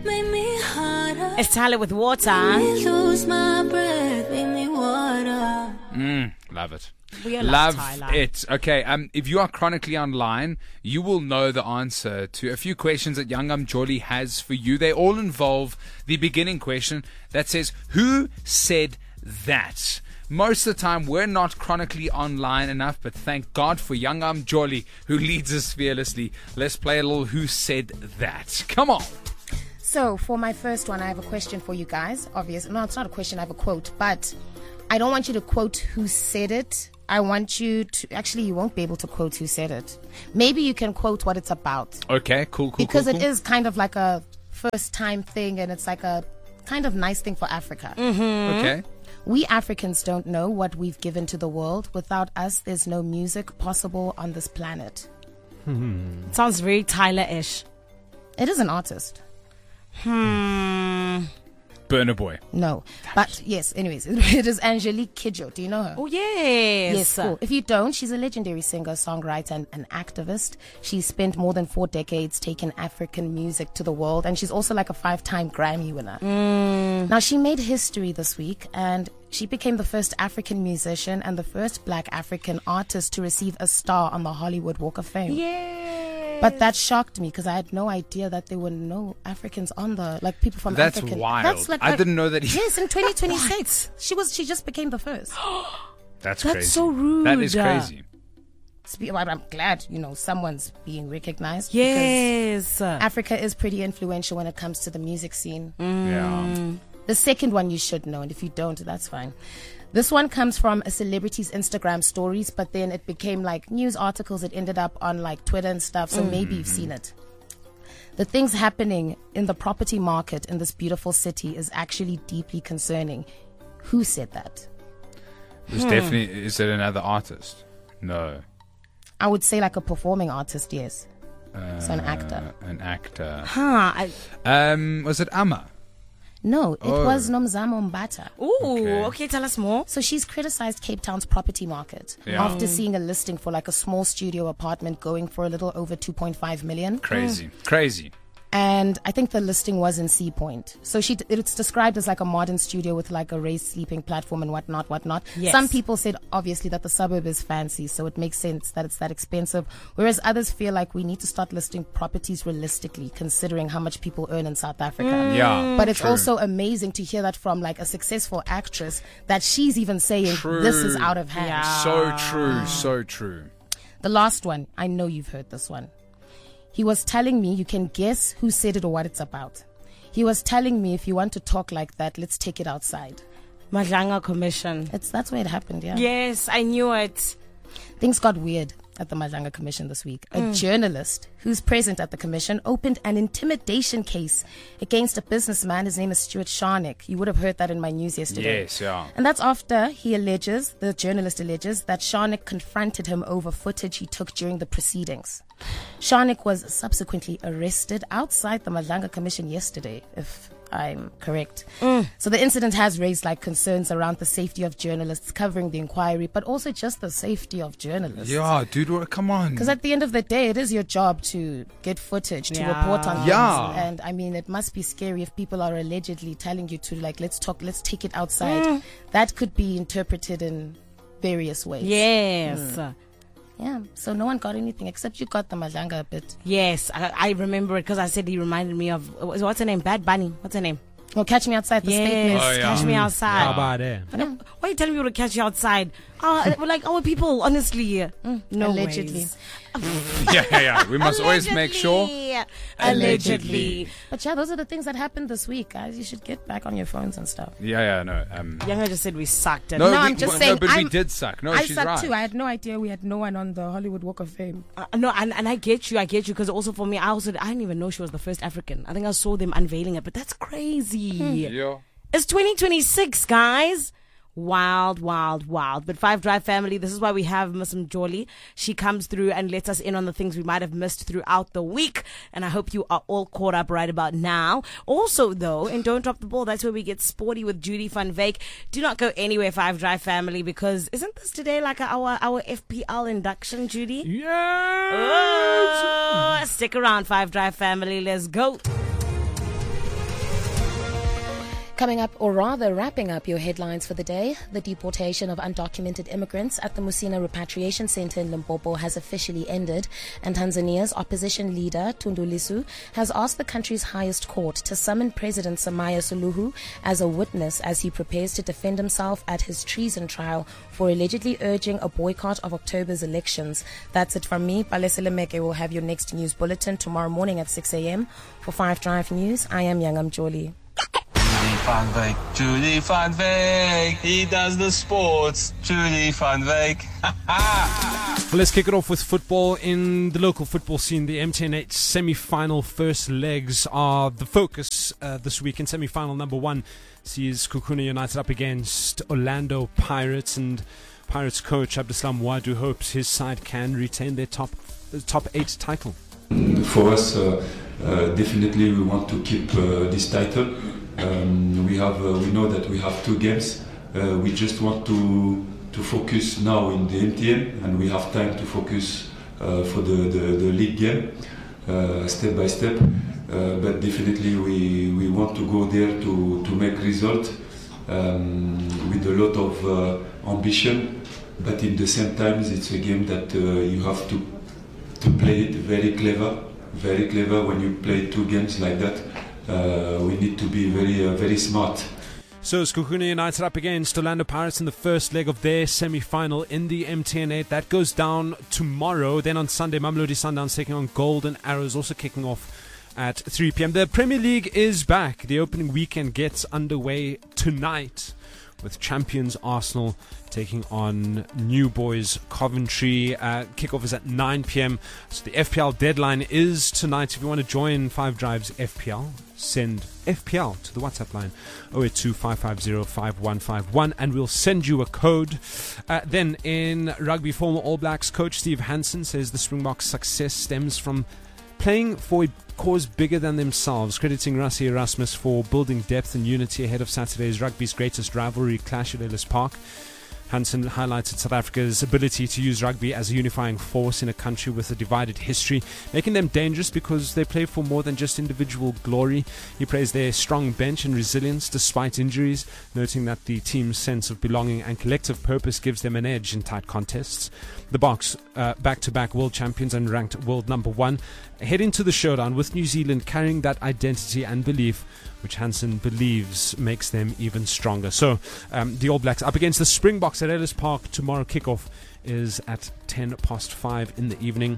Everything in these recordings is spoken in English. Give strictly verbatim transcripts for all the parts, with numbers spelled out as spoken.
make me harder. It's Tyler with Water. Make me lose my breath, make me water. Mm, love it. We Love Tyler. it. Okay, um, if you are chronically online, you will know the answer to a few questions that Young Um Jolly has for you. They all involve the beginning question that says, who said that? Most of the time, we're not chronically online enough, but thank God for Young Um Jolly, who leads us fearlessly. Let's play a little Who Said That. Come on. So, for my first one, I have a question for you guys. Obviously, no, it's not a question, I have a quote, but I don't want you to quote who said it. I want you to, actually, you won't be able to quote who said it. Maybe you can quote what it's about. Okay, cool, cool, Because cool, cool. it is kind of like a first time thing, and it's like a kind of nice thing for Africa. Mm-hmm. Okay. We Africans don't know what we've given to the world. Without us, there's no music possible on this planet. It sounds very Tyler-ish. It is an artist. Hmm. Burner Boy. No. But yes, anyways, it is Angelique Kidjo. Do you know her? Oh, yes. Yes, cool. If you don't, she's a legendary singer, songwriter, and an activist. She's spent more than four decades taking African music to the world, and she's also like a five-time Grammy winner. Mm. Now, she made history this week, and she became the first African musician and the first black African artist to receive a star on the Hollywood Walk of Fame. Yeah. But that shocked me because I had no idea that there were no Africans on the, like people from That's African. wild. That's like I that- didn't know that. He- Yes, in twenty twenty-six, she was. She just became the first. That's, That's crazy. so rude. That is crazy. Spe- well, I'm glad, you know, someone's being recognized. Yes. because Africa is pretty influential when it comes to the music scene. Yeah. The second one you should know, and if you don't, that's fine. This one comes from a celebrity's Instagram stories, but then it became like news articles. It ended up on like Twitter and stuff, so maybe you've seen it. The things happening in the property market in this beautiful city is actually deeply concerning. Who said that? There's definitely, is it another artist? No. I would say like a performing artist, yes. So an actor. Uh, an actor. Huh. I, Um, was it Amma? No, it Oh. was Nomzamo Mbata. ooh, Okay. okay. Tell us more. So she's criticized Cape Town's property market Yeah. after seeing a listing for like a small studio apartment going for a little over two point five million. Crazy. Crazy. And I think the listing was in Sea Point. So she, it's described as like a modern studio with like a raised sleeping platform and whatnot, whatnot. Yes. Some people said obviously that the suburb is fancy, so it makes sense that it's that expensive. Whereas others feel like we need to start listing properties realistically, considering how much people earn in South Africa. Yeah. But it's true. also amazing to hear that from like a successful actress that she's even saying this is True. out of hand. Yeah. So true. So true. The last one, I know you've heard this one. He was telling me, you can guess who said it or what it's about. He was telling me, if you want to talk like that, let's take it outside. Madlanga Commission. It's that's where it happened, yeah. Yes, I knew it. Things got weird at the Madlanga Commission this week. A journalist who's present at the commission opened an intimidation case against a businessman. His name is Stuart Sharnick. You would have heard that in my news yesterday. Yes, yeah. And that's after he alleges, the journalist alleges, that Sharnick confronted him over footage he took during the proceedings. Sharnick was subsequently arrested outside the Madlanga Commission yesterday, if I'm correct. So the incident has raised like concerns around the safety of journalists covering the inquiry, but also just the safety of journalists. Yeah, dude, what- come on. Because at the end of the day, it is your job to get footage, to Yeah. report on things. Yeah. And I mean, it must be scary if people are allegedly telling you to, like, let's talk, let's take it outside. That could be interpreted in various ways. Yes. Yeah. So no one got anything except you got the Madlanga a bit. Yes, I, I remember it because I said he reminded me of, what's her name? Bad Bunny. What's her name? Well, catch me outside the Yes, statement. Oh, yeah. catch me outside. How about that? Yeah. Why are you telling me to catch you outside? Uh, we're like our people, honestly. No Allegedly. ways. yeah, yeah, yeah. We must always make sure. Allegedly. But yeah, those are the things that happened this week, guys. You should get back on your phones and stuff. Yeah, yeah, no. Um, Younger just said we sucked it. no, No, we, I'm just no, saying, but we I'm- did suck. No, I she's sucked right. too. I had no idea we had no one on the Hollywood Walk of Fame. Uh, no, and, and I get you, I get you, because also for me, I also I didn't even know she was the first African. I think I saw them unveiling it, but that's crazy. Yeah. It's twenty twenty-six, guys. Wild, wild, wild. But Five Drive family, this is why we have Miss Mjoli. She comes through and lets us in on the things we might have missed throughout the week. And I hope you are all caught up right about now. Also, though, and don't drop the ball, that's where we get sporty with Judy Van Wyk. Do not go anywhere, Five Drive family, because isn't this today like our, our F P L induction, Judy? Yeah. Oh, stick around, Five Drive family. Let's go. Coming up, or rather wrapping up your headlines for the day, the deportation of undocumented immigrants at the Musina Repatriation Center in Limpopo has officially ended, and Tanzania's opposition leader, Tundu Lissu, has asked the country's highest court to summon President Samia Suluhu as a witness as he prepares to defend himself at his treason trial for allegedly urging a boycott of October's elections. That's it from me. Palesile Meke will have your next news bulletin tomorrow morning at six a.m. For Five Drive News, I am Yangam Jolie. Julie van Wyk, Julie van Wyk, he does the sports, Julie van Wyk. Well, let's kick it off with football. In the local football scene, the M T N eight semi-final first legs are the focus uh, this week. In semi-final number one sees Kukuna United up against Orlando Pirates, and Pirates coach Abdeslam Wadu hopes his side can retain their top uh, top eight title. For us, uh, uh, definitely we want to keep uh, this title. Um, we have, uh, we know that we have two games. Uh, we just want to to focus now in the M T N, and we have time to focus uh, for the, the, the league game, uh, step by step. Uh, but definitely we we want to go there to to make result um, with a lot of uh, ambition. But in the same time, it's a game that uh, you have to to play it very clever, very clever. When you play two games like that, uh, we need to be very, uh, very smart. So it's Kukuna United up against Orlando Pirates in the first leg of their semi-final in the M T N eight. That goes down tomorrow. Then on Sunday, Mamelodi Sundowns taking on Golden Arrows, also kicking off at three p.m. The Premier League is back. The opening weekend gets underway tonight, with champions Arsenal taking on New Boys Coventry. Uh, kickoff is at nine p.m. So the F P L deadline is tonight. If you want to join Five Drive's F P L, send F P L to the WhatsApp line oh eight two, five five zero, five one five one and we'll send you a code. Uh, then in rugby, former All Blacks coach Steve Hansen says the Springboks' success stems from playing for a cause bigger than themselves, crediting Rassie Erasmus for building depth and unity ahead of Saturday's rugby's greatest rivalry clash at Ellis Park. Hansen highlighted South Africa's ability to use rugby as a unifying force in a country with a divided history, making them dangerous because they play for more than just individual glory. He praised their strong bench and resilience despite injuries, noting that the team's sense of belonging and collective purpose gives them an edge in tight contests. The Boks, uh, back-to-back world champions and ranked world number one, head into the showdown with New Zealand carrying that identity and belief, which Hansen believes makes them even stronger. So um, the All Blacks up against the Springboks at Ellis Park tomorrow. Kickoff is at ten past five in the evening.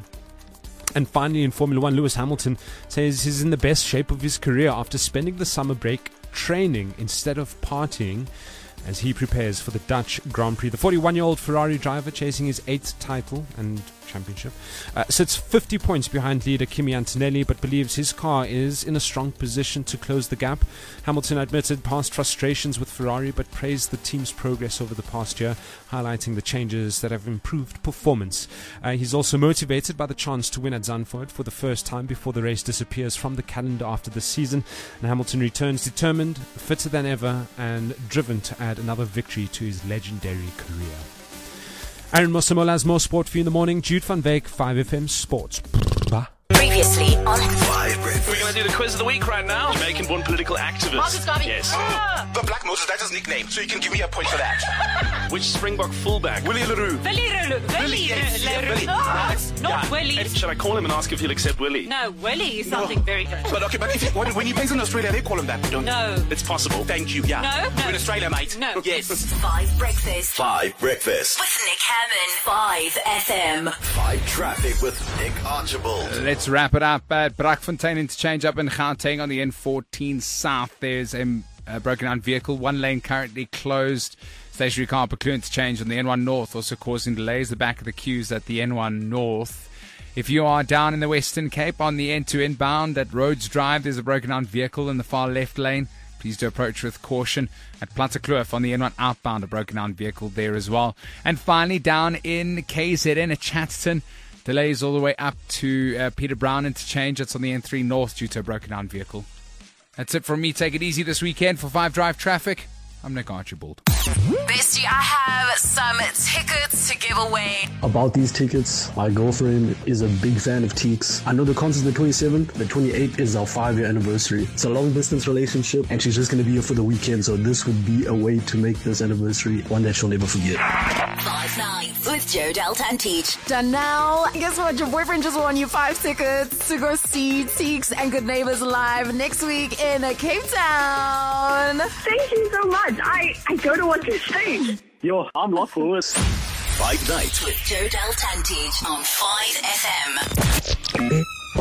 And finally, in Formula One, Lewis Hamilton says he's in the best shape of his career after spending the summer break training instead of partying as he prepares for the Dutch Grand Prix. The forty-one-year-old Ferrari driver, chasing his eighth title and championship, uh, sits fifty points behind leader Kimi Antonelli, but believes his car is in a strong position to close the gap. Hamilton admitted past frustrations with Ferrari, but praised the team's progress over the past year, highlighting the changes that have improved performance. Uh, he's also motivated by the chance to win at Zandvoort for the first time before the race disappears from the calendar after the season. And Hamilton returns determined, fitter than ever, and driven to add another victory to his legendary career. Aaron Mosamola has more sport for you in the morning. Jude van Wyk, five F M Sports. Bah. Previously on Five Breakfast. We're going to do the quiz of the week right now. Jamaican born political activist. Marcus Garvey. Yes. Ah! But Black Moses, that's his nickname, so you can give me a point for that. Which Springbok fullback? Willie LaRue. Willie Leroux. Willie yes, yeah, Leroux. Willie. Ah, it's not Yeah. Willie. And should I call him and ask if he'll accept Willie? No, Willie is something very good. But okay, but if he, when, when he plays in Australia, they call him that, don't No. It's possible. Thank you, yeah. No, no. You're in Australia, mate. No. Yes. Five Breakfast Five Breakfast. with Nick Hammond. Five F M. Five Traffic with Nick Archibald. Let's wrap it up at Brakfontein interchange up in Gauteng on the N fourteen South. There's a, a broken down vehicle, one lane currently closed. Stationary car Peklu interchange on the N one North also causing delays. The back of the queues at the N one North. If you are down in the Western Cape on the N two inbound at Rhodes Drive, there's a broken down vehicle in the far left lane. Please do approach with caution. At Plattekloof on the N one outbound, a broken down vehicle there as well. And finally, down in K Z N at Chatterton, delays all the way up to uh, Peter Brown interchange. That's on the N three North due to a broken down vehicle. That's it from me. Take it easy this weekend for Five Drive Traffic. I'm Nick Archibald. Bestie, I have some tickets to give away. About these tickets, my girlfriend is a big fan of Teeks. I know the concert's the twenty-seventh, the twenty-eighth is our five-year anniversary. It's a long-distance relationship, and she's just going to be here for the weekend, so this would be a way to make this anniversary one that she'll never forget. Five Nights with Joe Delta and Teach. Done now. Guess what? Your boyfriend just won you five tickets to go see Teeks and Good Neighbors live next week in Cape Town. Thank you so much. I, I don't know what to say. Yo, I'm locked for this. Five Nights With Joe Delta and Teach on five F M.